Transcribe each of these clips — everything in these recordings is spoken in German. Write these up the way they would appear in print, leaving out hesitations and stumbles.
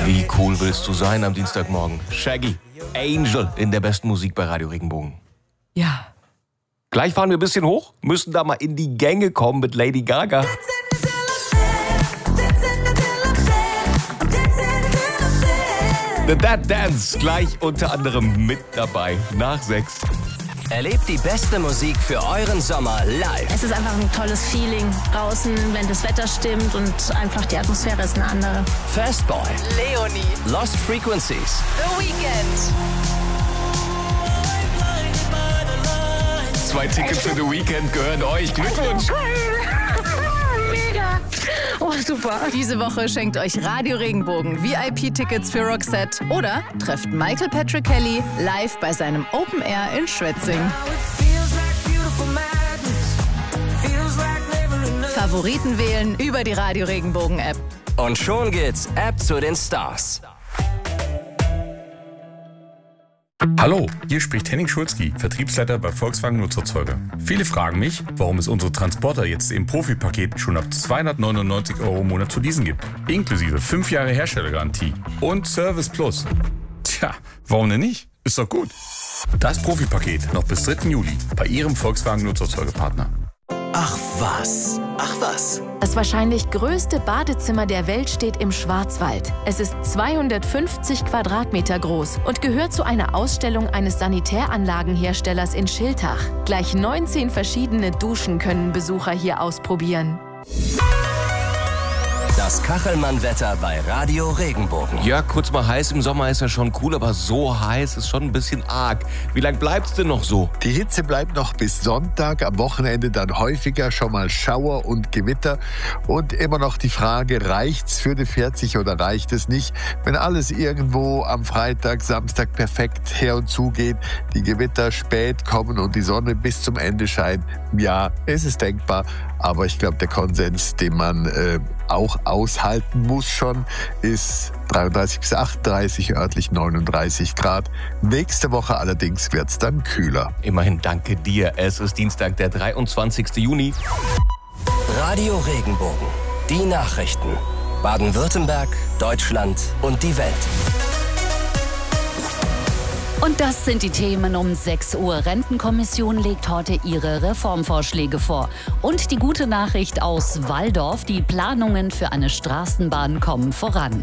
Wie cool willst du sein am Dienstagmorgen? Shaggy, Angel in der besten Musik bei Radio Regenbogen. Ja. Gleich fahren wir ein bisschen hoch, müssen da mal in die Gänge kommen mit Lady Gaga. The That Dance, gleich unter anderem mit dabei, nach 6. Erlebt die beste Musik für euren Sommer live. Es ist einfach ein tolles Feeling draußen, wenn das Wetter stimmt und einfach die Atmosphäre ist eine andere. Fastboy, Leonie, Lost Frequencies, The Weeknd. 2 Tickets für The Weeknd gehören euch. Glückwunsch! Mega! Oh, super. Diese Woche schenkt euch Radio Regenbogen VIP-Tickets für Roxette oder trefft Michael Patrick Kelly live bei seinem Open Air in Schwetzing. Favoriten wählen über die Radio Regenbogen App. und schon geht's ab zu den Stars. Hallo, hier spricht Henning Schulzki, Vertriebsleiter bei Volkswagen Nutzerzeuger. Viele fragen mich, warum es unsere Transporter jetzt im Profi-Paket schon ab 299 € im Monat zu leasen gibt. Inklusive 5 Jahre Herstellergarantie und Service Plus. Tja, warum denn nicht? Ist doch gut. Das Profi-Paket noch bis 3. Juli bei Ihrem Volkswagen Nutzerzeugerpartner. Ach was, ach was. Das wahrscheinlich größte Badezimmer der Welt steht im Schwarzwald. Es ist 250 Quadratmeter groß und gehört zu einer Ausstellung eines Sanitäranlagenherstellers in Schiltach. Gleich 19 verschiedene Duschen können Besucher hier ausprobieren. Das Kachelmann-Wetter bei Radio Regenbogen. Ja, kurz mal heiß im Sommer ist ja schon cool, aber so heiß ist schon ein bisschen arg. Wie lange bleibt's denn noch so? Die Hitze bleibt noch bis Sonntag, am Wochenende dann häufiger schon mal Schauer und Gewitter. Und immer noch die Frage, reicht's für die 40 oder reicht es nicht? Wenn alles irgendwo am Freitag, Samstag perfekt her und zu geht, die Gewitter spät kommen und die Sonne bis zum Ende scheint, ja, es ist denkbar. Aber ich glaube, der Konsens, den man auch aushalten muss schon, ist 33 bis 38, örtlich 39 Grad. Nächste Woche allerdings wird es dann kühler. Immerhin danke dir. Es ist Dienstag, der 23. Juni. Radio Regenbogen. Die Nachrichten. Baden-Württemberg, Deutschland und die Welt. Und das sind die Themen um 6 Uhr. Rentenkommission legt heute ihre Reformvorschläge vor. Und die gute Nachricht aus Walldorf, die Planungen für eine Straßenbahn kommen voran.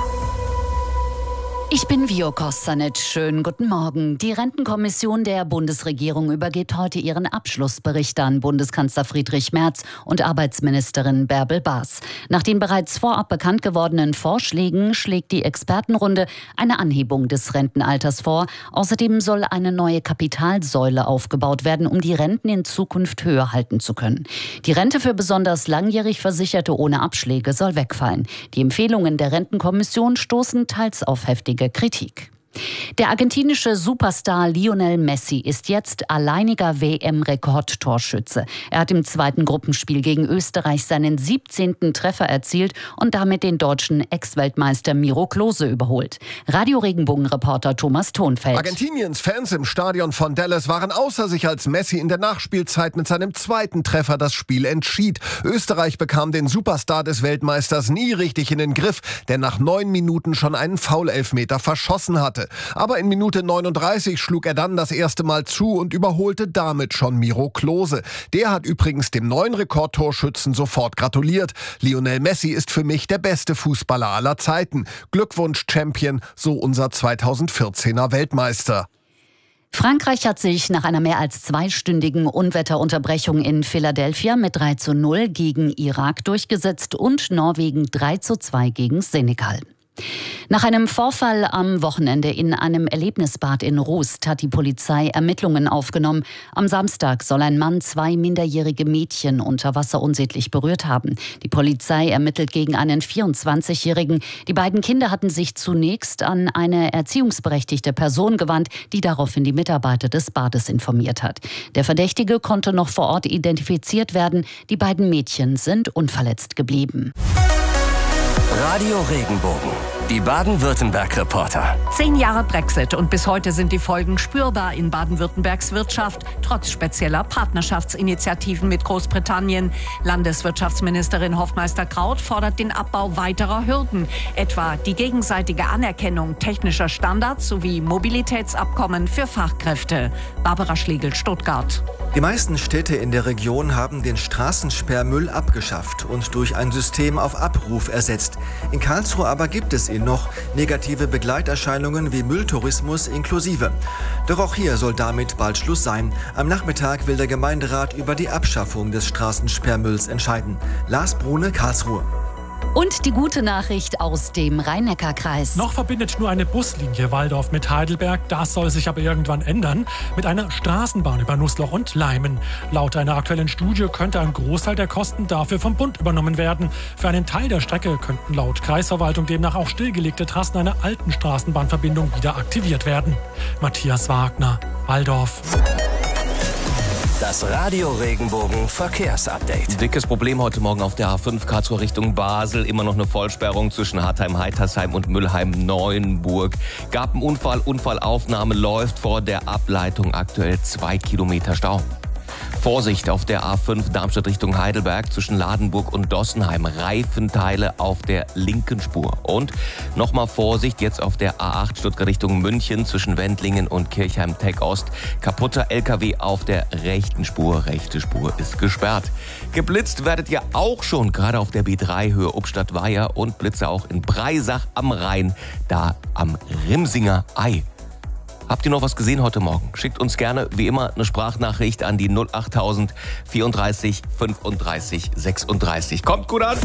Ich bin Vio Kostanic. Schönen guten Morgen. Die Rentenkommission der Bundesregierung übergibt heute ihren Abschlussbericht an Bundeskanzler Friedrich Merz und Arbeitsministerin Bärbel Baas. Nach den bereits vorab bekannt gewordenen Vorschlägen schlägt die Expertenrunde eine Anhebung des Rentenalters vor. Außerdem soll eine neue Kapitalsäule aufgebaut werden, um die Renten in Zukunft höher halten zu können. Die Rente für besonders langjährig Versicherte ohne Abschläge soll wegfallen. Die Empfehlungen der Rentenkommission stoßen teils auf heftige Kritik. Der argentinische Superstar Lionel Messi ist jetzt alleiniger WM-Rekordtorschütze. Er hat im zweiten Gruppenspiel gegen Österreich seinen 17. Treffer erzielt und damit den deutschen Ex-Weltmeister Miro Klose überholt. Radio Regenbogen-Reporter Thomas Thonfeld. Argentiniens Fans im Stadion von Dallas waren außer sich, als Messi in der Nachspielzeit mit seinem zweiten Treffer das Spiel entschied. Österreich bekam den Superstar des Weltmeisters nie richtig in den Griff, der nach 9 Minuten schon einen Foul-Elfmeter verschossen hatte. Aber in Minute 39 schlug er dann das erste Mal zu und überholte damit schon Miro Klose. Der hat übrigens dem neuen Rekordtorschützen sofort gratuliert. Lionel Messi ist für mich der beste Fußballer aller Zeiten. Glückwunsch, Champion, so unser 2014er Weltmeister. Frankreich hat sich nach einer mehr als 2-stündigen Unwetterunterbrechung in Philadelphia mit 3:0 gegen Irak durchgesetzt und Norwegen 3:2 gegen Senegal. Nach einem Vorfall am Wochenende in einem Erlebnisbad in Rust hat die Polizei Ermittlungen aufgenommen. Am Samstag soll ein Mann 2 minderjährige Mädchen unter Wasser unsittlich berührt haben. Die Polizei ermittelt gegen einen 24-Jährigen. Die beiden Kinder hatten sich zunächst an eine erziehungsberechtigte Person gewandt, die daraufhin die Mitarbeiter des Bades informiert hat. Der Verdächtige konnte noch vor Ort identifiziert werden. Die beiden Mädchen sind unverletzt geblieben. Radio Regenbogen. Die Baden-Württemberg-Reporter. 10 Jahre Brexit und bis heute sind die Folgen spürbar in Baden-Württembergs Wirtschaft, trotz spezieller Partnerschaftsinitiativen mit Großbritannien. Landeswirtschaftsministerin Hoffmeister-Kraut fordert den Abbau weiterer Hürden, etwa die gegenseitige Anerkennung technischer Standards sowie Mobilitätsabkommen für Fachkräfte. Barbara Schlegel, Stuttgart. Die meisten Städte in der Region haben den Straßensperrmüll abgeschafft und durch ein System auf Abruf ersetzt. In Karlsruhe aber gibt es ihn noch, negative Begleiterscheinungen wie Mülltourismus inklusive. Doch auch hier soll damit bald Schluss sein. Am Nachmittag will der Gemeinderat über die Abschaffung des Straßensperrmülls entscheiden. Lars Brune, Karlsruhe. Und die gute Nachricht aus dem Rhein-Neckar-Kreis. Noch verbindet nur eine Buslinie Walldorf mit Heidelberg. Das soll sich aber irgendwann ändern. Mit einer Straßenbahn über Nussloch und Leimen. Laut einer aktuellen Studie könnte ein Großteil der Kosten dafür vom Bund übernommen werden. Für einen Teil der Strecke könnten laut Kreisverwaltung demnach auch stillgelegte Trassen einer alten Straßenbahnverbindung wieder aktiviert werden. Matthias Wagner, Walldorf. Das Radio Regenbogen Verkehrsupdate. Dickes Problem heute Morgen auf der A5 Karlsruhe Richtung Basel. Immer noch eine Vollsperrung zwischen Hartheim-Heitersheim und Mülheim-Neuenburg. Gab einen Unfall, Unfallaufnahme läuft vor der Ableitung. Aktuell 2 Kilometer Stau. Vorsicht auf der A5 Darmstadt Richtung Heidelberg zwischen Ladenburg und Dossenheim. Reifenteile auf der linken Spur. Und nochmal Vorsicht jetzt auf der A8 Stuttgart Richtung München zwischen Wendlingen und Kirchheim-Tech Ost. Kaputter LKW auf der rechten Spur. Rechte Spur ist gesperrt. Geblitzt werdet ihr auch schon, gerade auf der B3 Höhe Obstadt-Weiher und Blitze auch in Breisach am Rhein, da am Rimsinger Ei. Habt ihr noch was gesehen heute Morgen? Schickt uns gerne, wie immer, eine Sprachnachricht an die 08000 34 35 36. Kommt gut an!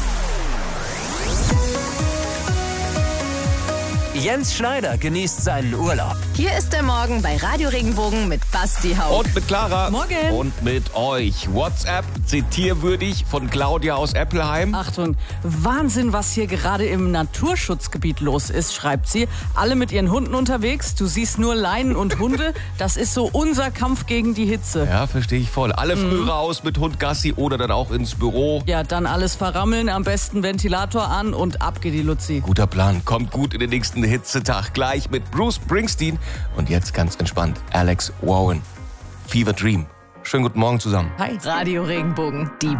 Jens Schneider genießt seinen Urlaub. Hier ist der Morgen bei Radio Regenbogen mit Basti Haupt. Und mit Clara. Morgen. Und mit euch. WhatsApp, zitierwürdig von Claudia aus Eppelheim. Achtung, Wahnsinn, was hier gerade im Naturschutzgebiet los ist, schreibt sie. Alle mit ihren Hunden unterwegs, du siehst nur Leinen und Hunde. Das ist so unser Kampf gegen die Hitze. Ja, verstehe ich voll. Alle früh raus mit Hund Gassi oder dann auch ins Büro. Ja, dann alles verrammeln, am besten Ventilator an und ab geht die Luzi. Guter Plan. Kommt gut in den nächsten Hitzetag. Gleich mit Bruce Springsteen. Und jetzt ganz entspannt Alex Warren. Fever Dream. Schönen guten Morgen zusammen. Hi. Radio Regenbogen, die